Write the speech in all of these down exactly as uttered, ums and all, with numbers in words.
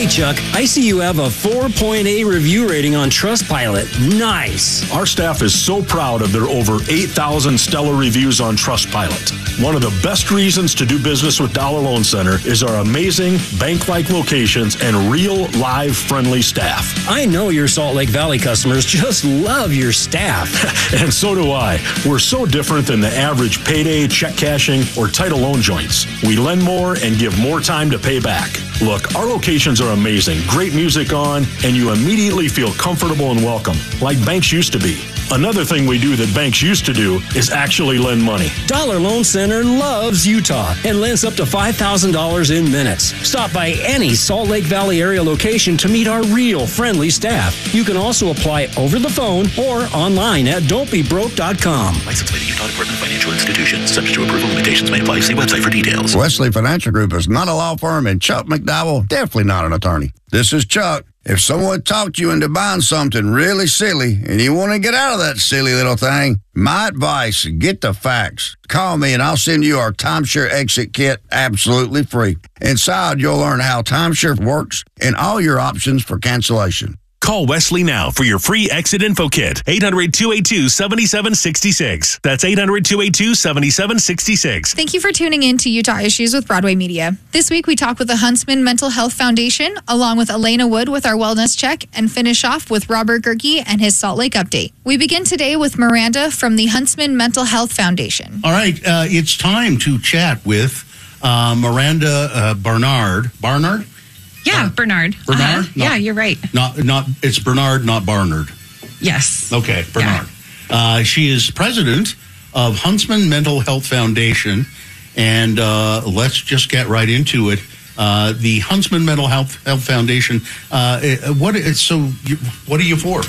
Chuck, I see you have a four point eight review rating on Trustpilot. Nice. Our staff is so proud of their over eight thousand stellar reviews on Trustpilot. One of the best reasons to do business with Dollar Loan Center is our amazing bank-like locations and real, live, friendly staff. I know your Salt Lake Valley customers just love your staff. And so do I. We're so different than the average payday, check cashing, or title loan joints. We lend more and give more time to pay back. Look, our locations are amazing. Great music on, and you immediately feel comfortable and welcome, like banks used to be. Another thing we do that banks used to do is actually lend money. Dollar Loan Center loves Utah and lends up to five thousand dollars in minutes. Stop by any Salt Lake Valley area location to meet our real friendly staff. You can also apply over the phone or online at don't be broke dot com. Licensed by the Utah Department of Financial Institutions. Subject to approval, limitations may apply. See website for details. Wesley Financial Group is not a law firm, and Chuck McDowell definitely not an attorney. This is Chuck. If someone talked you into buying something really silly and you want to get out of that silly little thing, my advice, get the facts. Call me and I'll send you our timeshare exit kit absolutely free. Inside, you'll learn how timeshare works and all your options for cancellation. Call Wesley now for your free exit info kit. eight hundred, two eight two, seven seven six six. That's eight hundred, two eight two, seven seven six six. Thank you for tuning in to Utah Issues with Broadway Media. This week we talk with the Huntsman Mental Health Foundation, along with Elena Wood with our wellness check, and finish off with Robert Gerke and his Salt Lake update. We begin today with Miranda from the Huntsman Mental Health Foundation. All right, uh, it's time to chat with uh, Miranda uh, Barnard. Barnard? Yeah, uh, Bernard. Bernard? Uh-huh. Yeah, you're right. Not, not. It's Bernard, not Barnard. Yes. Okay, Bernard. Yeah. Uh, she is president of Huntsman Mental Health Foundation, and uh, let's just get right into it. Uh, the Huntsman Mental Health, Health Foundation. Uh, what? So, you, what are you for?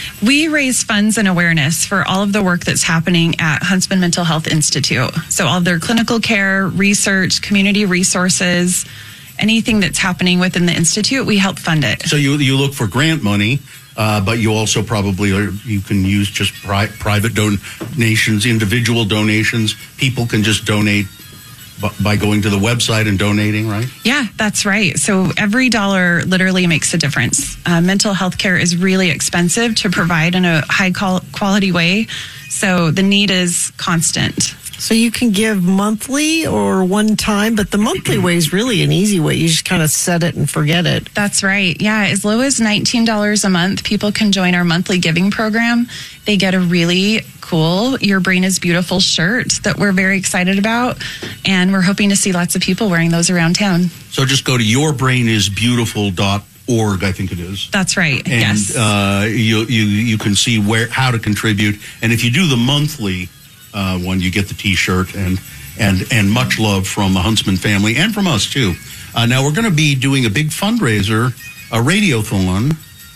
We raise funds and awareness for all of the work that's happening at Huntsman Mental Health Institute. So, all of their clinical care, research, community resources. Anything that's happening within the Institute, we help fund it. So you you look for grant money, uh, but you also probably are, you can use just pri- private donations, individual donations. People can just donate b- by going to the website and donating, right? Yeah, that's right. So every dollar literally makes a difference. Uh, mental health care is really expensive to provide in a high qual- quality way. So the need is constant. So you can give monthly or one time, but the monthly way is really an easy way. You just kind of set it and forget it. That's right. Yeah, as low as nineteen dollars a month, people can join our monthly giving program. They get a really cool Your Brain is Beautiful shirt that we're very excited about, and we're hoping to see lots of people wearing those around town. So just go to your brain is beautiful dot org, I think it is. That's right. And yes. uh, you, you, you can see where how to contribute. And if you do the monthly Uh, when you get the T-shirt and and and much love from the Huntsman family and from us too. Uh, now we're going to be doing a big fundraiser, a radiothon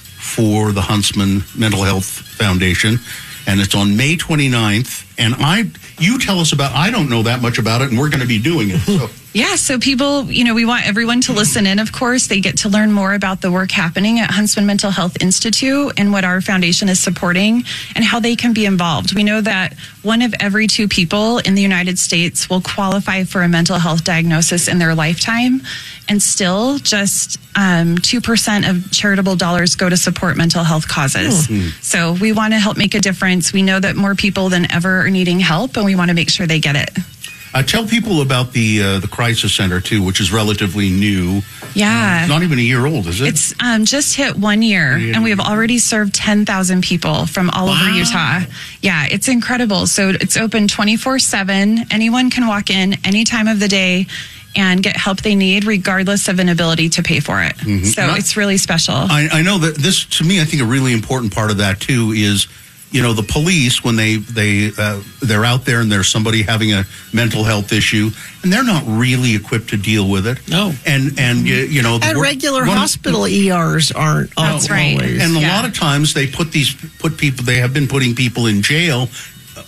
for the Huntsman Mental Health Foundation, and it's on May twenty-ninth. And I, you tell us about. I don't know that much about it, and we're going to be doing it. So. Yeah, so people, you know, we want everyone to listen in, of course. They get to learn more about the work happening at Huntsman Mental Health Institute and what our foundation is supporting and how they can be involved. We know that one of every two people in the United States will qualify for a mental health diagnosis in their lifetime, and still just um, two percent of charitable dollars go to support mental health causes. Mm-hmm. So we want to help make a difference. We know that more people than ever are needing help, and we want to make sure they get it. Uh, tell people about the uh, the crisis center too, which is relatively new. Yeah, uh, it's not even a year old, is it? It's um, just hit one year, yeah. And we have already served ten thousand people from all wow. over Utah. Yeah, it's incredible. So it's open twenty-four seven. Anyone can walk in any time of the day and get help they need, regardless of an ability to pay for it. Mm-hmm. So I, it's really special. I, I know that this, to me, I think a really important part of that too is, you know, the police, when they, they, uh, they're out there and there's somebody having a mental health issue, and they're not really equipped to deal with it. No. And, and you, you know... And regular hospital E Rs aren't That's always. right. And a yeah. lot of times they put these, put people, they have been putting people in jail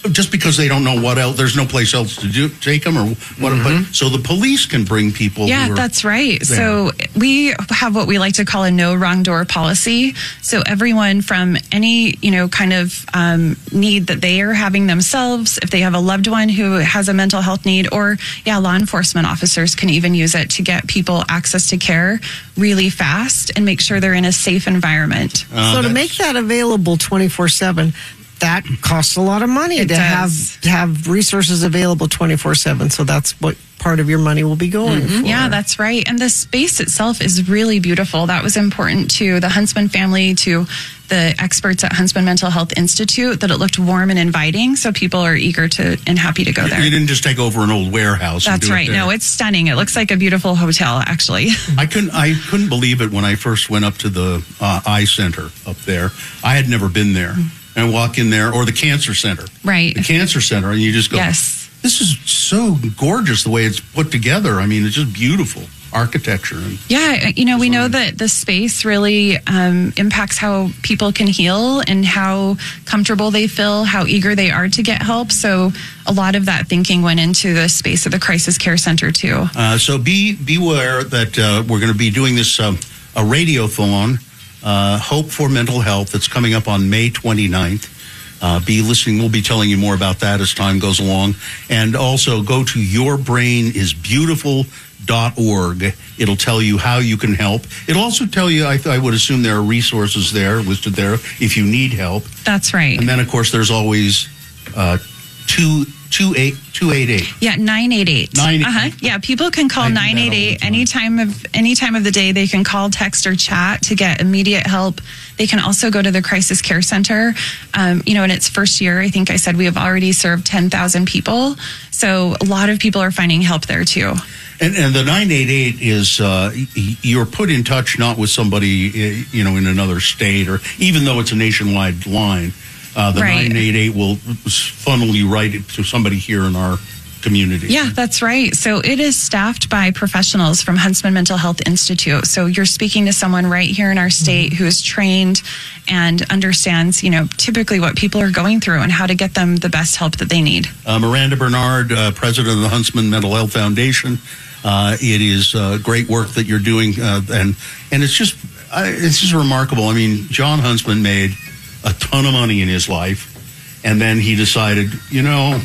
just because they don't know what else, there's no place else to do, take them or what. Mm-hmm. But so the police can bring people. Yeah, who are that's right. there. So we have what we like to call a no wrong door policy. So everyone from any, you know, kind of um, need that they are having themselves, if they have a loved one who has a mental health need, or yeah, law enforcement officers can even use it to get people access to care really fast and make sure they're in a safe environment. Uh, so to make that available twenty-four seven, that costs a lot of money It to does. have to have resources available twenty-four seven. So that's what part of your money will be going for. Yeah, that's right. And the space itself is really beautiful. That was important to the Huntsman family, to the experts at Huntsman Mental Health Institute, that it looked warm and inviting. So people are eager to and happy to go there. You didn't just take over an old warehouse. and That's do it right. there. No, it's stunning. It looks like a beautiful hotel, actually. I couldn't. I couldn't believe it when I first went up to the uh, eye center up there. I had never been there, and I walk in there, or the cancer center, Right. the cancer center, and you just go, Yes. This is so gorgeous the way it's put together. I mean, it's just beautiful architecture. And Yeah, you know, we know that the space really um, impacts how people can heal and how comfortable they feel, how eager they are to get help. So a lot of that thinking went into the space of the Crisis Care Center, too. Uh, so be beware that uh, we're going to be doing this um, a radiothon, uh, Hope for Mental Health. It's coming up on May twenty-ninth. Uh, be listening. We'll be telling you more about that as time goes along. And also go to your brain is beautiful dot org. It'll tell you how you can help. It'll also tell you, I, I would assume there are resources there listed there if you need help. That's right. And then, of course, there's always uh, two, two, eight, two eight eight. Yeah, nine eight eight. Nine- Uh-huh. Yeah, people can call I do that nine eight eight all the time. any time of any time of the day. They can call, text, or chat to get immediate help. They can also go to the Crisis Care Center. Um, you know, in its first year, I think I said we have already served ten thousand people. So a lot of people are finding help there too. And, and the nine eight eight is uh, y- you're put in touch not with somebody, uh, you know, in another state, or even though it's a nationwide line, uh, the Right. nine eight eight will funnel you right to somebody here in our community. Yeah, that's right. So it is staffed by professionals from Huntsman Mental Health Institute. So you're speaking to someone right here in our state who is trained and understands, you know, typically what people are going through and how to get them the best help that they need. Uh, Miranda Bernard, uh, president of the Huntsman Mental Health Foundation. Uh, it is uh, great work that you're doing, uh, and and it's just uh, it's just remarkable. I mean, John Huntsman made a ton of money in his life, and then he decided, you know,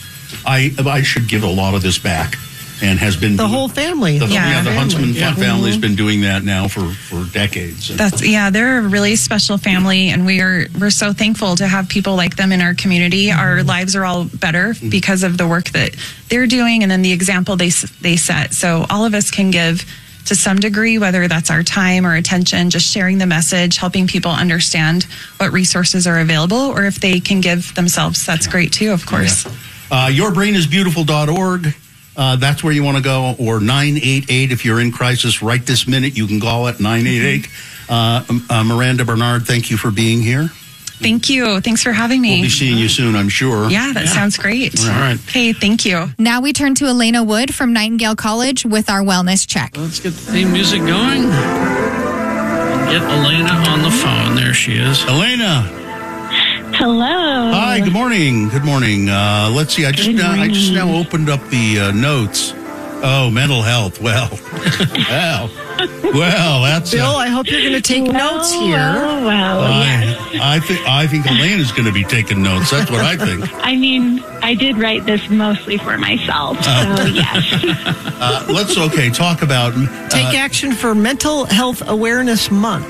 I I should give a lot of this back, and has been The whole family. The, Yeah. yeah, the Huntsman Yeah. family's been doing that now for, for decades. And, That's yeah, they're a really special family, and we are we're so thankful to have people like them in our community. Our lives are all better because of the work that they're doing, and then the example they s- they set. So all of us can give to some degree, whether that's our time or attention, just sharing the message, helping people understand what resources are available, or if they can give themselves, that's great too, of course. uh, your brain is beautiful dot org. Uh, that's where you want to go, or nine eight eight if you're in crisis right this minute. You can call it nine eight eight. Uh, uh, Miranda Bernard, thank you for being here. Thank you. Thanks for having me. We'll be seeing you soon, I'm sure. Yeah, that sounds great. All right. Okay, thank you. Now we turn to Elena Wood from Nightingale College with our wellness check. Let's get the theme music going. And get Elena on the phone. There she is. Elena. Hello. Hi. Good morning. Good morning. Uh, let's see. I just Good now, I just now morning. opened up the uh, notes. Oh, mental health. Well, well, well. That's Bill, uh, I hope you're going to take notes here. Well, well, yes. I, I think I think Elena's going to be taking notes. That's what I think. I mean, I did write this mostly for myself, so yes. Uh, let's okay talk about uh, Take action for Mental Health Awareness Month.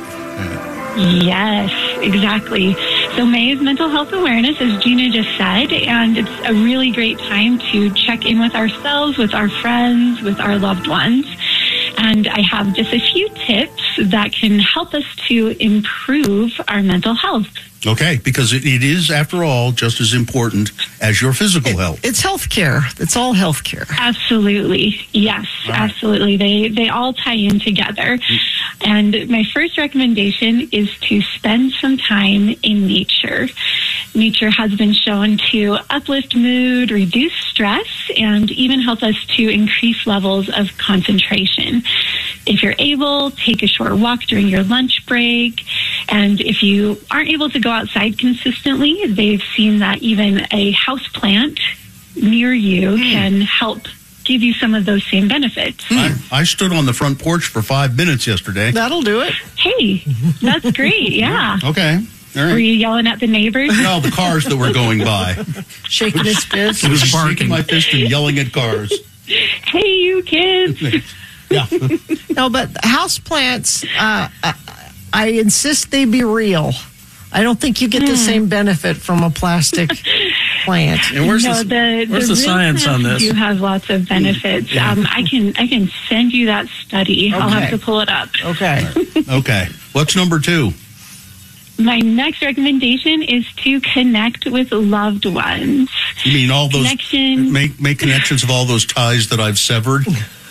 Yes, exactly. So May is Mental Health Awareness, as Gina just said, and it's a really great time to check in with ourselves, with our friends, with our loved ones. And I have just a few tips that can help us to improve our mental health. Okay, because it, it is, after all, just as important as your physical health. It's health care. It's all health care. Absolutely. Yes, All right. absolutely. They they all tie in together. And my first recommendation is to spend some time in nature. Nature has been shown to uplift mood, reduce stress, and even help us to increase levels of concentration. If you're able, take a short walk during your lunch break. And if you aren't able to go outside consistently, they've seen that even a house plant near you mm. can help give you some of those same benefits. I, I stood on the front porch for five minutes yesterday. That'll do it. Hey, that's great. Yeah. Okay. All right. Were you yelling at the neighbors? No, the cars that were going by. Shaking his fist. He was barking my fist and yelling at cars. Hey, you kids. Yeah. No, but house plants, uh, I insist they be real. I don't think you get mm. the same benefit from a plastic plant. And where's no, the, the, where's the, the science on this? You have lots of benefits. Yeah. Um, I can I can send you that study. Okay. I'll have to pull it up. Okay. Okay. What's number two? My next recommendation is to connect with loved ones. You mean all those Connection. make make connections of all those ties that I've severed?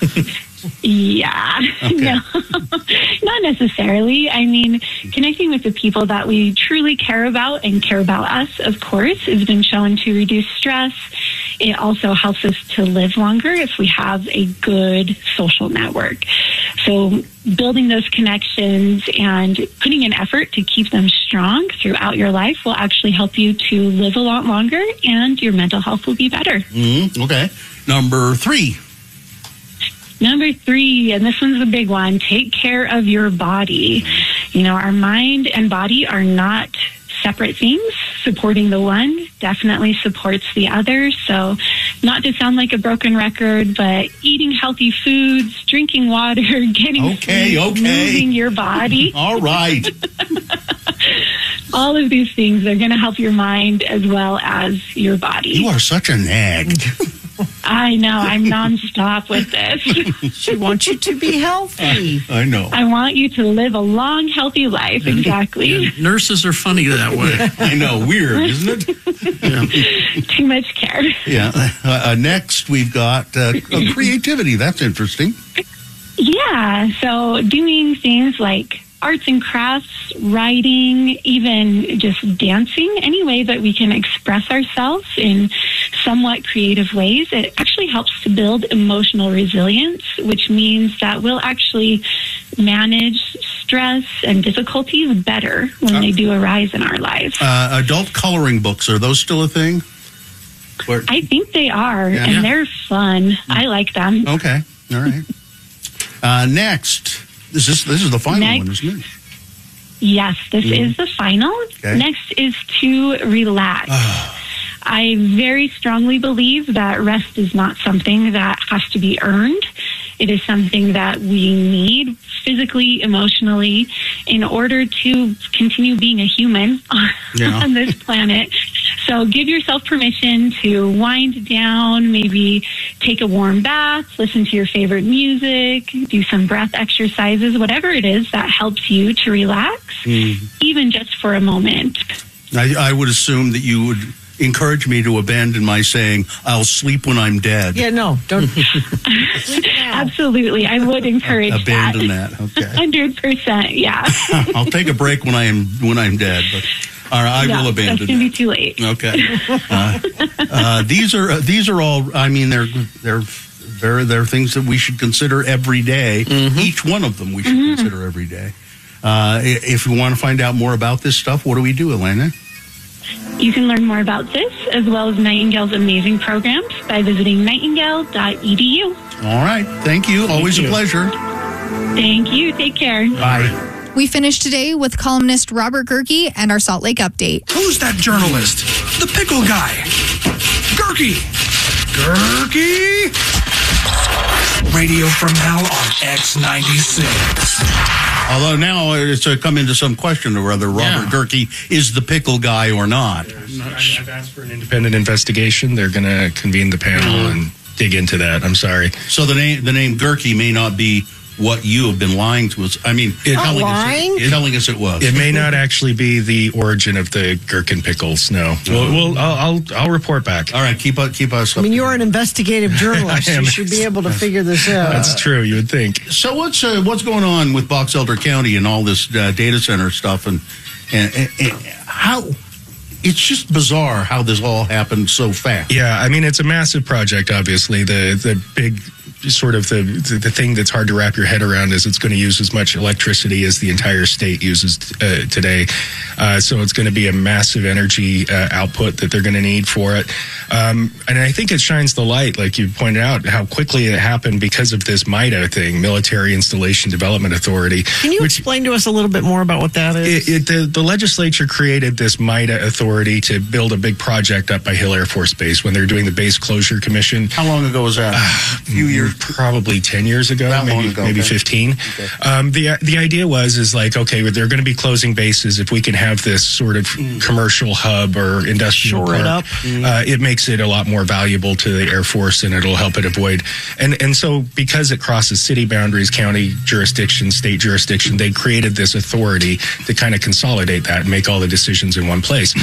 Yeah, okay. No, not necessarily. I mean, connecting with the people that we truly care about and care about us, of course, has been shown to reduce stress. It also helps us to live longer if we have a good social network. So building those connections and putting an effort to keep them strong throughout your life will actually help you to live a lot longer, and your mental health will be better. Mm-hmm. Okay. Number three. Number three, and this one's a big one, take care of your body. You know, our mind and body are not separate things. Supporting the one definitely supports the other. So not to sound like a broken record, but eating healthy foods, drinking water, getting okay, sleep, okay. moving your body. All right. All of these things are going to help your mind as well as your body. You are such a nag. I know. I'm nonstop with this. She wants you to be healthy. I know. I want you to live a long, healthy life. Exactly. Yeah, nurses are funny that way. I know. Weird, isn't it? Yeah. Too much care. Yeah. Uh, uh, next, we've got uh, creativity. That's interesting. Yeah. So doing things like arts and crafts, writing, even just dancing, any way that we can express ourselves in somewhat creative ways, it actually helps to build emotional resilience, which means that we'll actually manage stress and difficulties better when uh, they do arise in our lives. Uh, adult coloring books, are those still a thing? Where? I think they are, yeah. and yeah. they're fun. Mm. I like them. Okay. All right. uh, next. This is this is the final Next, one, isn't it? Yes, this mm. is the final. Okay. Next is to relax. I very strongly believe that rest is not something that has to be earned. It is something that we need physically, emotionally, in order to continue being a human yeah. on this planet. So give yourself permission to wind down, maybe take a warm bath, listen to your favorite music, do some breath exercises, whatever it is that helps you to relax, mm. even just for a moment. I, I would assume that you would encourage me to abandon my saying, I'll sleep when I'm dead. Yeah, no, don't. Absolutely. I would encourage abandon that. that. Okay. one hundred percent, yeah. I'll take a break when I am when I'm dead, but all right, I yeah, will abandon that's going to be too late. Okay. Uh, uh, these are uh, these are all, I mean, they're they're they're, they're things that we should consider every day. Mm-hmm. Each one of them we should mm-hmm. consider every day. Uh, if you want to find out more about this stuff, what do we do, Elena? You can learn more about this as well as Nightingale's amazing programs by visiting nightingale dot e d u. All right. Thank you. Thank Always you. a pleasure. Thank you. Take care. Bye. We finished today with columnist Robert Gerke and our Salt Lake update. Who's that journalist? The pickle guy. Gerke. Gerke. Radio from Hell on X ninety-six. Although now it's uh, come into some question of whether Robert yeah. Gerke is the pickle guy or not. I've asked for an independent investigation. They're going to convene the panel mm-hmm. and dig into that. I'm sorry. So the name the name Gerke may not be what you have been lying to us. I mean, it, telling, lying? Us it, telling us it was. It may not actually be the origin of the gherkin pickles. No. no. Well, we'll I'll, I'll I'll report back. All right, keep up, keep us. I mean, you're an investigative journalist. You should be able to figure this out. That's true. You would think. So what's uh, what's going on with Box Elder County and all this uh, data center stuff, and, and, and, and how it's just bizarre how this all happened so fast. Yeah, I mean, it's a massive project, obviously. The the big sort of the, the, the thing that's hard to wrap your head around is it's going to use as much electricity as the entire state uses uh, today. Uh, so it's going to be a massive energy uh, output that they're going to need for it. Um, and I think it shines the light, like you pointed out, how quickly it happened because of this MIDA thing, Military Installation Development Authority. Can you which, explain to us a little bit more about what that is? It, it, the, the legislature created this MIDA authority to build a big project up by Hill Air Force Base when they're doing the base closure commission. How long ago was that? Uh, a few years. Probably ten years ago, that maybe ago, maybe okay. fifteen. Okay. Um, the the idea was is like, okay, they're going to be closing bases. If we can have this sort of mm. commercial hub or industrial Shore park, it up. Mm. Uh, it makes it a lot more valuable to the Air Force, and it'll help it avoid. And and so because it crosses city boundaries, county jurisdiction, state jurisdiction, they created this authority to kind of consolidate that and make all the decisions in one place.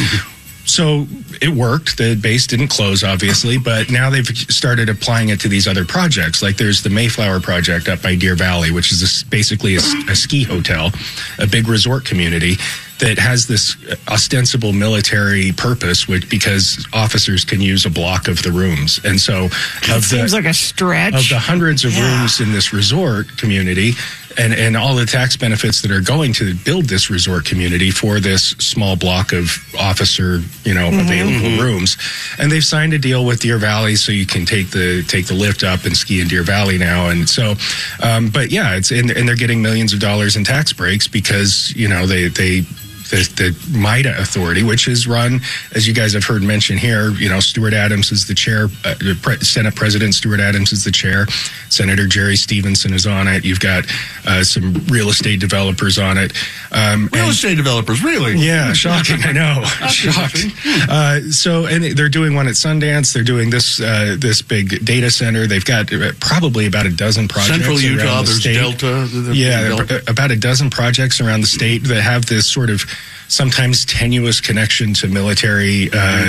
So it worked. The base didn't close, obviously, but now they've started applying it to these other projects. Like there's the Mayflower project up by Deer Valley, which is a, basically a, a ski hotel, a big resort community that has this ostensible military purpose, which because officers can use a block of the rooms. And so it of seems the, like a stretch. Of the hundreds of yeah. rooms in this resort community, and, and all the tax benefits that are going to build this resort community for this small block of officer, you know, mm-hmm. available mm-hmm. rooms. And they've signed a deal with Deer Valley so you can take the take the lift up and ski in Deer Valley now. And so, um, but yeah, it's and, and they're getting millions of dollars in tax breaks because, you know, they, they The, the MIDA authority, which is run, as you guys have heard mentioned here, you know, Stuart Adams is the chair, uh, Pre- Senate President Stuart Adams is the chair, Senator Jerry Stevenson is on it. You've got uh, some real estate developers on it. Um, real and, estate developers, really? Yeah, shocking, I know. Shocked. Uh, so, and they're doing one at Sundance. They're doing this uh, this big data center. They've got probably about a dozen projects. Central Utah, around the there's state. Delta. The yeah, Delta. about a dozen projects around the state that have this sort of sometimes tenuous connection to military, uh,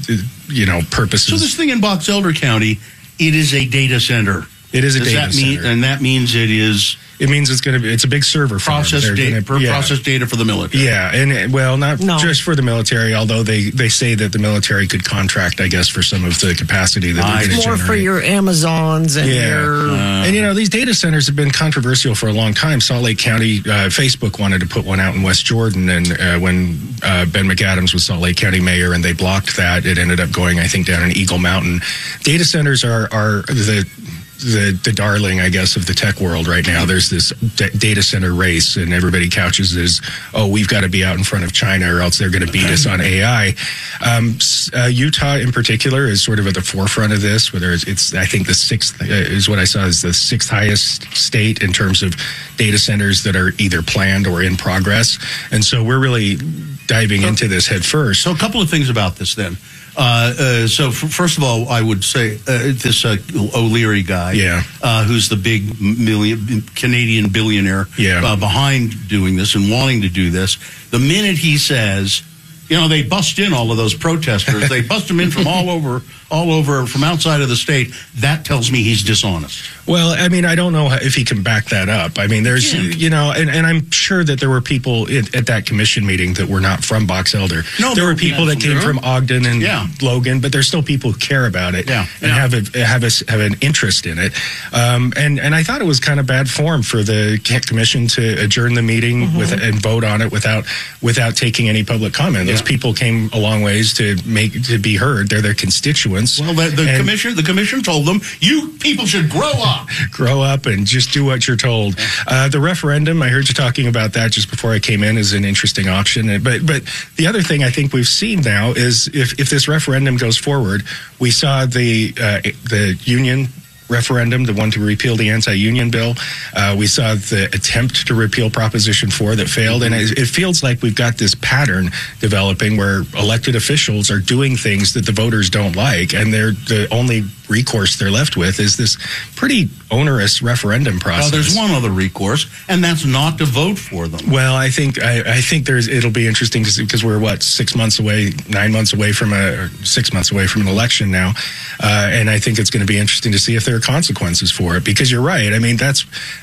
you know, purposes. So this thing in Box Elder County, it is a data center. It is a Does data that mean, center. And that means it is... It means it's going to be, it's a big server farm. Process, They're da- gonna, yeah. process data for the military. Yeah, and well, not no. just for the military, although they, they say that the military could contract, I guess, for some of the capacity that they're going to More generate. for your Amazons and yeah. your... Uh, and, you know, these data centers have been controversial for a long time. Salt Lake County, uh, Facebook wanted to put one out in West Jordan, and uh, when uh, Ben McAdams was Salt Lake County mayor and they blocked that, it ended up going, I think, down in Eagle Mountain. Data centers are, are the... The, the darling, I guess, of the tech world right now. There's this d- data center race, and everybody couches as, oh, we've got to be out in front of China or else they're going to beat us on A I. Um, uh, Utah, in particular, is sort of at the forefront of this. Whether it's, it's I think, the sixth uh, is what I saw is the sixth highest state in terms of data centers that are either planned or in progress. And so we're really diving so, into this head first. So a couple of things about this then. Uh, uh, so, f- first of all, I would say uh, this uh, O'Leary guy, yeah. uh, who's the big million Canadian billionaire yeah. uh, behind doing this and wanting to do this, the minute he says, you know, they bust in all of those protesters, they bust them in from all over, all over, from outside of the state, that tells me he's dishonest. Well, I mean, I don't know if he can back that up. I mean, there's, yeah. you know, and, and I'm sure that there were people at, at that commission meeting that were not from Box Elder. No, there were people that came from Ogden and yeah. Logan, but there's still people who care about it yeah. and yeah. have a, have a, have an interest in it. Um, and and I thought it was kind of bad form for the commission to adjourn the meeting mm-hmm. with and vote on it without without taking any public comment. Those yeah. people came a long ways to make to be heard. They're their constituents. Well, the, the commission the commission told them, you people should grow up. Grow up and just do what you're told. Uh, the referendum, I heard you talking about that just before I came in, is an interesting option. But but the other thing I think we've seen now is if, if this referendum goes forward, we saw the uh, the union referendum, the one to repeal the anti-union bill. Uh, we saw the attempt to repeal Proposition four that failed. And it, it feels like we've got this pattern developing where elected officials are doing things that the voters don't like. And they're the only recourse they're left with is this pretty onerous referendum process. Well, there's one other recourse, and that's not to vote for them. Well, I think I, I think there's it'll be interesting to see because we're what six months away, nine months away from a or six months away from an election now, uh, and I think it's going to be interesting to see if there are consequences for it. Because you're right. I mean, that's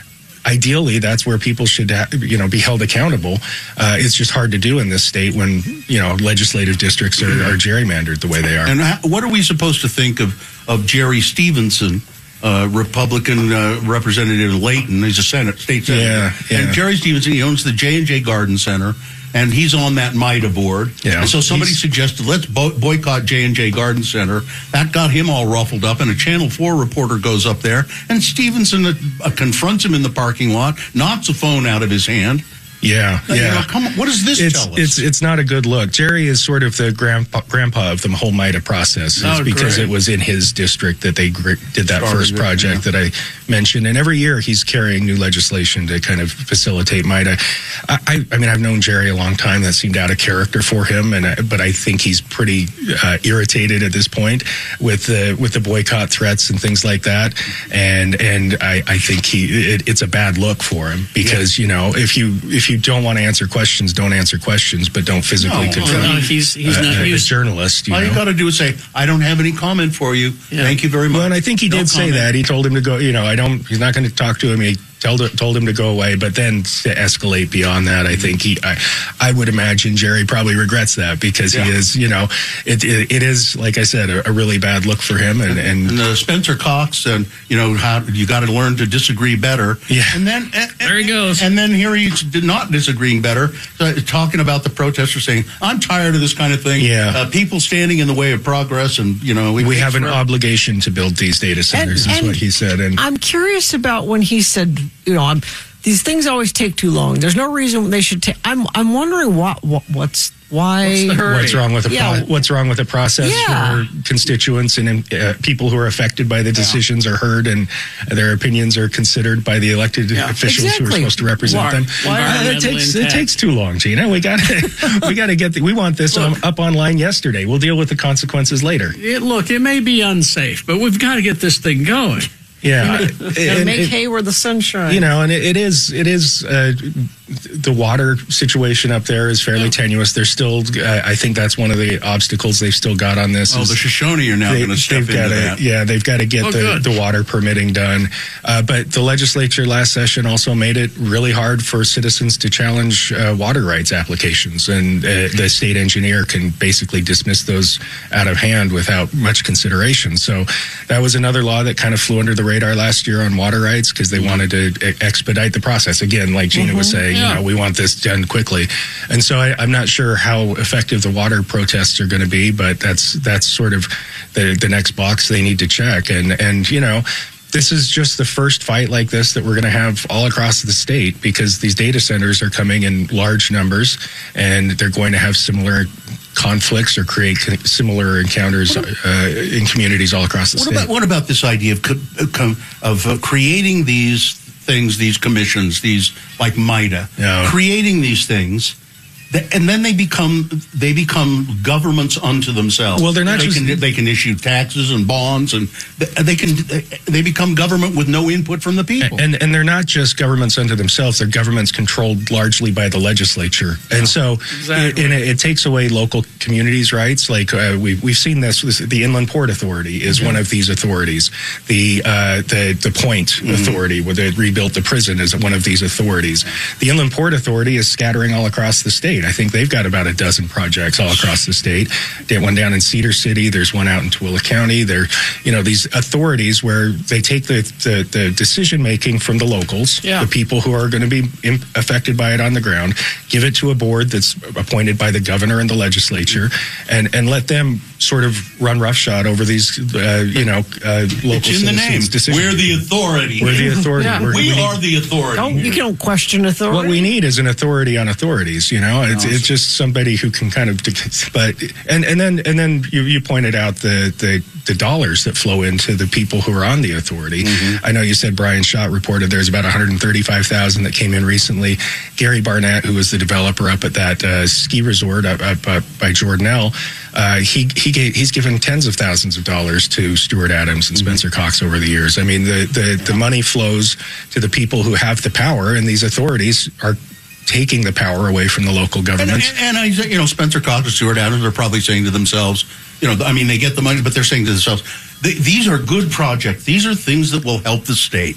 ideally, that's where people should, ha- you know, be held accountable. Uh, it's just hard to do in this state when, you know, legislative districts are, are gerrymandered the way they are. And how, what are we supposed to think of, of Jerry Stevenson, uh, Republican uh, representative in Layton? He's a Senate, state senator. Yeah, yeah. And Jerry Stevenson, he owns the J and J Garden Center. And he's on that MITA board. Yeah. And so somebody he's, suggested, let's bo- boycott J and J Garden Center. That got him all ruffled up, and a Channel four reporter goes up there, and Stevenson uh, uh, confronts him in the parking lot, knocks a phone out of his hand. Yeah, you yeah. Know, come on, what does this it's, tell us? It's it's not a good look. Jerry is sort of the grandpa, grandpa of the whole MITA process, Oh, because great. it was in his district that they gr- did that Started first it, project yeah. that I mentioned. And every year he's carrying new legislation to kind of facilitate MITA. I, I, I mean, I've known Jerry a long time. That seemed out of character for him, and I, but I think he's pretty uh, irritated at this point with the with the boycott threats and things like that. And and I, I think he it, it's a bad look for him, because yeah. you know if you if you don't want to answer questions, don't answer questions, but don't physically No, confront no, he's- he's uh, not a, a used- journalist. You All know? you got to do is say, I don't have any comment for you. Yeah. Thank you very much. Well, and I think he No did say comment. that. He told him to go, you know, I don't, he's not going to talk to him. He told, told him to go away, but then to escalate beyond that, I think he, I, I would imagine Jerry probably regrets that, because Yeah. he is, you know, it, it, it is, like I said, a, a really bad look for him. And, and, And uh, Spencer Cox, and you know how you got to learn to disagree better. Yeah. And then and, There he goes. And then here he's not disagreeing better, uh, talking about the protesters, saying, "I'm tired of this kind of thing. Yeah. Uh, people standing in the way of progress, and you know we have an forever." obligation to build these data centers, And- is and what he said. And I'm curious about when he said, you know, I'm, these things always take too long. There's no reason they should take. I'm I'm wondering what, what what's why. What's the hurry? what's wrong with the Yeah. pro- what's wrong with the process Yeah. where constituents and uh, people who are affected by the decisions are heard and their opinions are considered by the elected Yeah. officials who are Exactly. supposed to represent Why- them. why Uh, are it they takes it intact? takes too long, Gina. We got to we got to get the, we want this um, up online yesterday. We'll deal with the consequences later. It, look, it may be unsafe, but we've got to get this thing going. Yeah, Gotta And make it- hay where the sun shines. you know, and it, it is it is uh, the water situation up there is fairly tenuous. There's still, uh, I think that's one of the obstacles they've still got on this. Oh, is the Shoshone are now they- going to step they've into gotta- that. Yeah, they've got to get Oh, the, good. the water permitting done. Uh, but the legislature last session also made it really hard for citizens to challenge uh, water rights applications, and uh, the state engineer can basically dismiss those out of hand without much consideration. So that was another law that kind of flew under the radar last year on water rights, because they wanted to e- expedite the process. Again, like Gina was saying, Yeah. you know, we want this done quickly. And so I, I'm not sure how effective the water protests are going to be, but that's that's sort of the the next box they need to check. And and you know, this is just the first fight like this that we're going to have all across the state, because these data centers are coming in large numbers, and they're going to have similar conflicts or create similar encounters uh, in communities all across the What state. about what about this idea of co- uh, com- of uh, creating these things, these commissions, these like MITA, Yeah. creating these things, that, and then they become they become governments unto themselves. Well, they're not They just- can they can issue taxes and bonds, and th- they can they become government with no input from the people. And and they're not just governments unto themselves; they're governments controlled largely by the legislature. And so, Exactly. it, and it, it takes away local communities' rights. Like uh, we we've seen this. This- The Inland Port Authority is one of these authorities. The uh, the the Point Authority, where they rebuilt the prison, is one of these authorities. The Inland Port Authority is scattering all across the state. I think they've got about a dozen projects all across the state. They have one down in Cedar City. There's one out in Tooele County. They're, you know, these authorities where they take the, the, the decision making from the locals, Yeah. the people who are going to be im- affected by it on the ground, give it to a board that's appointed by the governor and the legislature, and, and let them sort of run roughshod over these, uh, you know, uh, local it's in the name. citizens' decisions. We're the authority. We're the authority. Yeah. We're- we need- are the authority. Don't, you don't question authority. What we need is an authority on authorities. You know, it's, it's just somebody who can kind of. But and and then and then you, you pointed out the, the the dollars that flow into the people who are on the authority. I know you said Brian Schott reported there's about one hundred thirty-five thousand that came in recently. Gary Barnett, who was the developer up at that uh, ski resort up, up, up by Jordanelle, uh, he he gave, he's given tens of thousands of dollars to Stuart Adams and Spencer Cox over the years. I mean, the the, the money flows to the people who have the power, and these authorities are taking the power away from the local And, governments. and, and I, you know, Spencer Cox and Stuart Adams are probably saying to themselves, you know, I mean, they get the money, but they're saying to themselves, "Th- these are good projects. These are things that will help the state.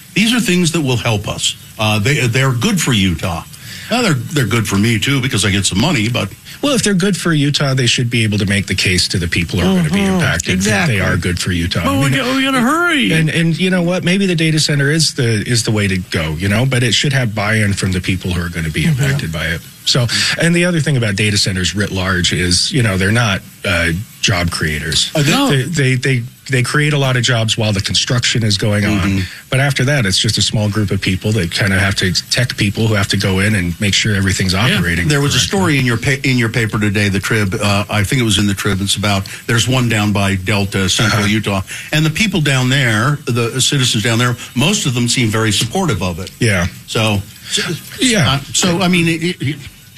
These are things that will help us. Uh, they, they're good for Utah. Now, they're, they're good for me, too, because I get some money, but... Well, if they're good for Utah, they should be able to make the case to the people who are mm-hmm. going to be impacted exactly. that they are good for Utah. Well, I mean, we, got, we got to hurry. And and you know what? Maybe the data center is the is the way to go. You know, but it should have buy-in from the people who are going to be impacted mm-hmm. by it. So, and the other thing about data centers writ large is, you know, they're not uh, job creators. Oh, no. They, they they they create a lot of jobs while the construction is going mm-hmm. on. But after that, it's just a small group of people that kind of have to tech people who have to go in and make sure everything's operating. Yeah. There was a story in your pa- in your paper today, the Trib. Uh, I think it was in the Trib. It's about there's one down by Delta, Central uh-huh. Utah, and the people down there, the citizens down there, most of them seem very supportive of it. Yeah. So, yeah. Uh, so I mean. It, it,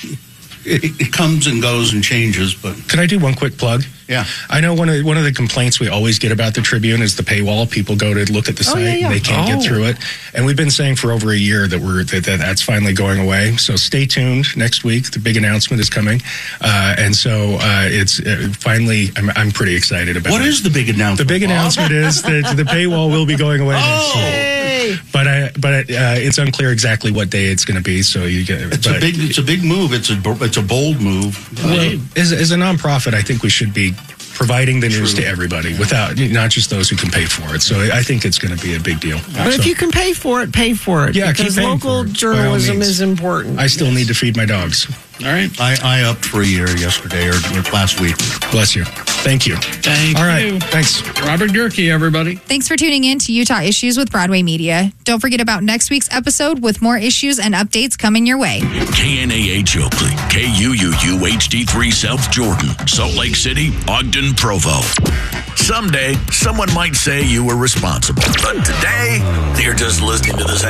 It, it comes and goes and changes, but can I do one quick plug? Yeah, I know one of one of the complaints we always get about the Tribune is the paywall. People go to look at the oh, site yeah, yeah. and they can't oh. get through it. And we've been saying for over a year that we're that, that that's finally going away. So stay tuned. Next week, the big announcement is coming, uh, and so uh, it's uh, finally. I'm, I'm pretty excited about. What it. is the big announcement? The big announcement is that the paywall will be going away. Oh. Next week. But I, but uh, it's unclear exactly what day it's going to be. So you get. It's but, a big. It's a big move. It's a. It's a bold move. Well, as, as a nonprofit, I think we should be providing the news True. to everybody without not just those who can pay for it. So I think it's going to be a big deal. But so, if you can pay for it, pay for it. Yeah, because keep paying local for it, journalism is important. I still yes. need to feed my dogs. All right. I, I upped for a year yesterday or, or last week. Bless you. Thank you. Thank All right. you. Thanks. Robert Gerke, everybody. Thanks for tuning in to Utah Issues with Broadway Media. Don't forget about next week's episode with more issues and updates coming your way. K N A H Oakley, K U U U H D three South Jordan, Salt Lake City, Ogden, Provo. Someday, someone might say you were responsible. But today, you're just listening to this